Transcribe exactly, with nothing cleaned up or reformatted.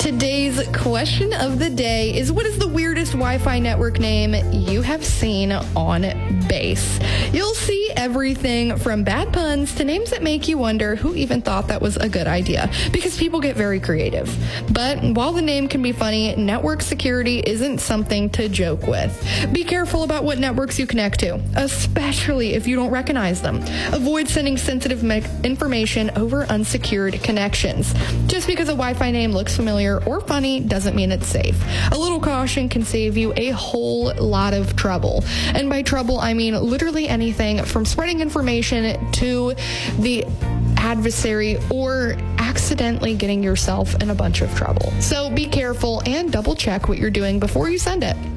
Today's question of the day is, what is the weirdest Wi-Fi network name you have seen on base? You'll see everything from bad puns to names that make you wonder who even thought that was a good idea, because people get very creative. But while the name can be funny, network security isn't something to joke with. Be careful about what networks you connect to, especially if you don't recognize them. Avoid sending sensitive me- information over unsecured connections. Just because a Wi-Fi name looks familiar or funny doesn't mean it's safe. A little caution can save you a whole lot of trouble. And by trouble, I mean literally anything from spreading information to the adversary or accidentally getting yourself in a bunch of trouble. So be careful and double check what you're doing before you send it.